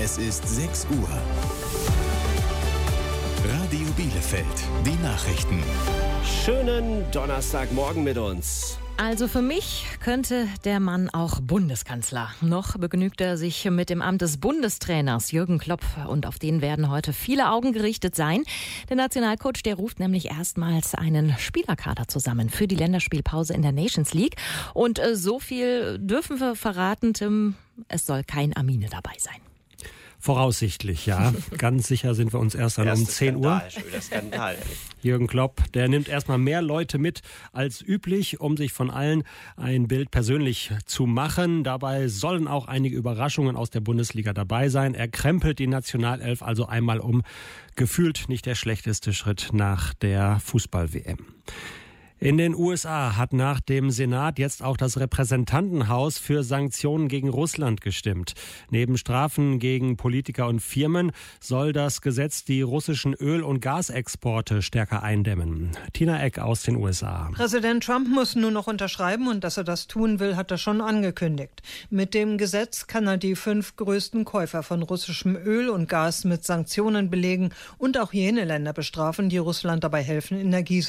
Es ist 6 Uhr. Radio Bielefeld, die Nachrichten. Schönen Donnerstagmorgen mit uns. Also für mich könnte der Mann auch Bundeskanzler. Noch begnügt er sich mit dem Amt des Bundestrainers Jürgen Klopp. Und auf den werden heute viele Augen gerichtet sein. Der Nationalcoach, der ruft nämlich erstmals einen Spielerkader zusammen für die Länderspielpause in der Nations League. Und so viel dürfen wir verraten, Tim, es soll kein Amine dabei sein. Voraussichtlich, ja. Ganz sicher sind wir uns erst dann um 10 Uhr. Skandal. Jürgen Klopp, der nimmt erstmal mehr Leute mit als üblich, um sich von allen ein Bild persönlich zu machen. Dabei sollen auch einige Überraschungen aus der Bundesliga dabei sein. Er krempelt die Nationalelf also einmal um. Gefühlt nicht der schlechteste Schritt nach der Fußball-WM. In den USA hat nach dem Senat jetzt auch das Repräsentantenhaus für Sanktionen gegen Russland gestimmt. Neben Strafen gegen Politiker und Firmen soll das Gesetz die russischen Öl- und Gasexporte stärker eindämmen. Tina Eck aus den USA. Präsident Trump muss nur noch unterschreiben und dass er das tun will, hat er schon angekündigt. Mit dem Gesetz kann er die 5 größten Käufer von russischem Öl und Gas mit Sanktionen belegen und auch jene Länder bestrafen, die Russland dabei helfen, Energie